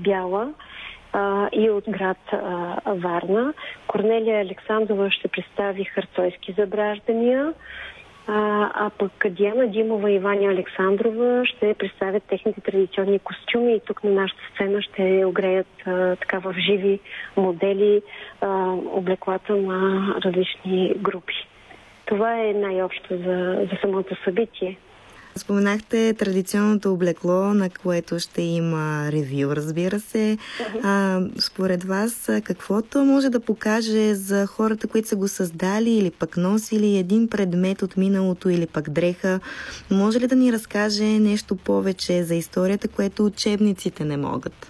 Бяла и от град Варна. Корнелия Александрова ще представи Харцойски забраждания, а пък Диана Димова и Ваня Александрова ще представят техните традиционни костюми и тук на нашата сцена ще огреят така в живи модели облеклата на различни групи. Това е най-общо за самото събитие. Споменахте традиционното облекло, на което ще има ревю, разбира се. Според вас, каквото може да покаже за хората, които са го създали или пък носили един предмет от миналото или пък дреха, може ли да ни разкаже нещо повече за историята, което учебниците не могат?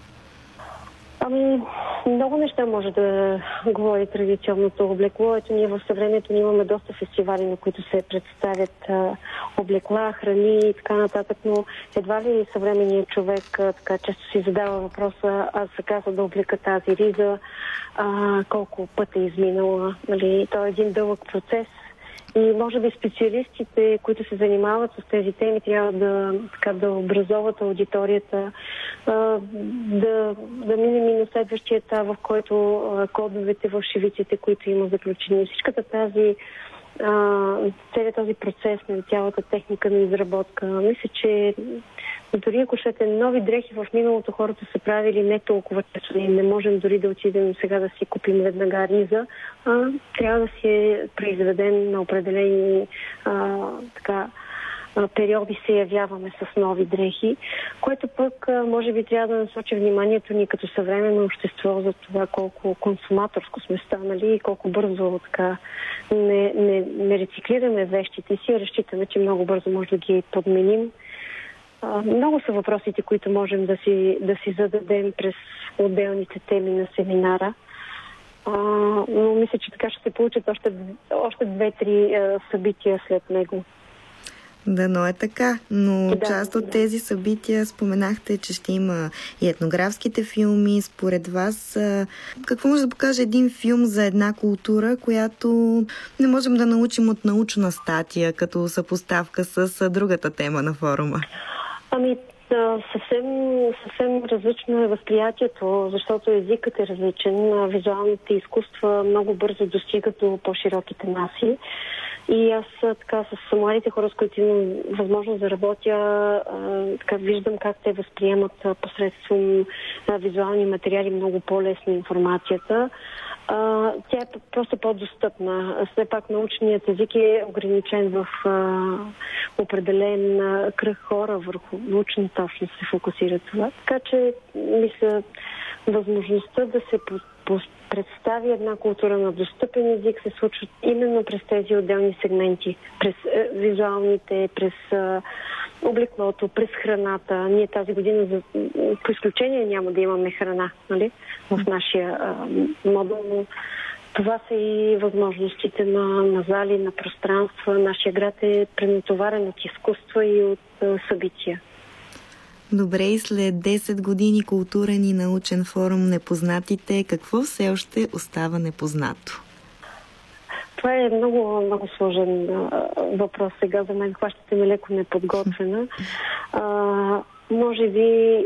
Много неща може да говори традиционното облекло. Ето ние в съвремието имаме доста фестивали, на които се представят облекла, храни и така нататък, но едва ли съвременният човек така често си задава въпроса, аз сега за да облека тази риза, колко път е изминала. Нали? То е един дълъг процес. И може би специалистите, които се занимават с тези теми, трябва да образоват аудиторията, да минем и на следващия етап, в който кодовете в шивиците, които има заключени. Всичката целият този процес на цялата техника на изработка. Мисля, че дори ако щете нови дрехи в миналото, хората са правили не толкова често. Не можем дори да отидем сега да си купим веднага риза. Трябва да си е произведен на определени периоди се явяваме с нови дрехи, което пък може би трябва да насочи вниманието ни като съвременно общество за това колко консуматорско сме станали и колко бързо така не рециклираме вещите си, разчитаме, че много бързо може да ги подменим. Много са въпросите, които можем да си зададем през отделните теми на семинара. Но мисля, че така ще се получат още 2-3 събития след него. Дано е така, но част от тези събития споменахте, че ще има и етнографските филми. Според вас, какво може да покаже един филм за една култура, която не можем да научим от научна статия, като съпоставка с другата тема на форума? Съвсем различно е възприятието, защото езикът е различен. Визуалните изкуства много бързо достигат до по-широките маси. И аз така с младите хора, с които имам възможност да работя, така виждам как те възприемат посредством визуални материали много по-лесно информацията. Тя е просто по-достъпна. Все пак научният език е ограничен в определен кръг хора, върху научната общност се фокусира това. Така че, мисля, възможността да се представи една култура на достъпен език се случва именно през тези отделни сегменти. През визуалните, през облеклото, през храната. Ние тази година по изключение няма да имаме храна, нали? В нашия модул, но това са и възможностите на зали, на пространства. Нашия град е пренатоварен от изкуства и от събития. Добре, и след 10 години културен и научен форум Непознатите, какво все още остава непознато? Това е много, много сложен въпрос сега за мен. Хващате ме леко неподготвена. Може би,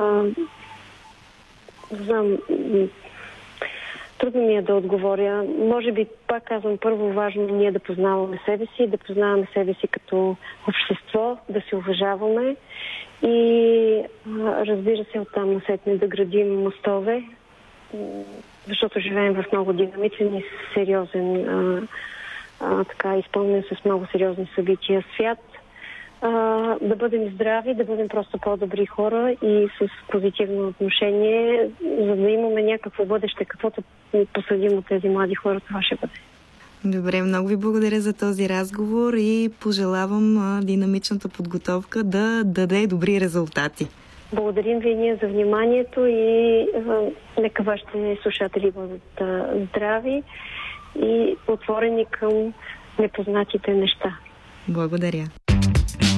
знам, трудно ми е да отговоря. Може би, пак казвам, първо важно ние да познаваме себе си като общество, да се уважаваме и разбира се оттам насетне да градим мостове, защото живеем в много динамичен и сериозен, така изпълнен с много сериозни събития свят. Да бъдем здрави, да бъдем просто по-добри хора и с позитивно отношение, за да имаме някакво бъдеще, каквото посъдим от тези млади хора, това ще бъде. Добре, много ви благодаря за този разговор и пожелавам динамичната подготовка да даде добри резултати. Благодарим ви ние за вниманието и нека вашите слушатели бъдат здрави и отворени към непознатите неща. Благодаря.